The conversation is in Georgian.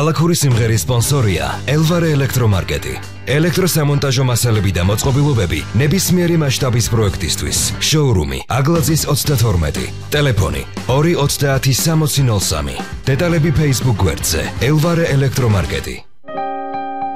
ქალაქური სიმღერის სპონსორია ელვარე ელექტრომარკეტი. ელექტროსამონტაჟო მასალები და მოწყობილობები ნებისმიერი მასშტაბის პროექტისთვის. შოურუმი აგლაძის 32. ტელეფონი 290 6003. დეტალები Facebook გვერდზე ელვარე ელექტრომარკეტი.